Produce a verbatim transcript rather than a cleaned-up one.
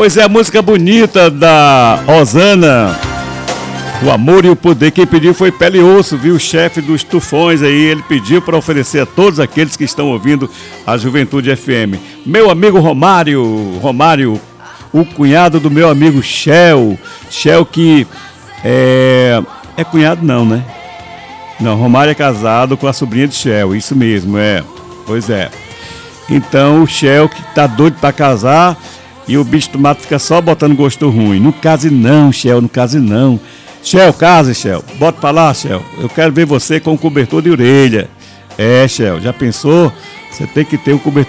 Pois é, a música bonita da Osana, O Amor e o Poder. Quem pediu foi Pele e Osso, viu? O chefe dos Tufões aí, ele pediu para oferecer a todos aqueles que estão ouvindo a Juventude F M. Meu amigo Romário, Romário, o cunhado do meu amigo Shell, Shell que é, é cunhado não, né? Não, Romário é casado com a sobrinha de Shell, isso mesmo, é, pois é. Então o Shell que tá doido para casar e o bicho do mato fica só botando gosto ruim. Não case não, Shell, não case não. Shell, case, Shell. Bota pra lá, Shell. Eu quero ver você com um cobertor de orelha. É, Shell, já pensou? Você tem que ter um cobertor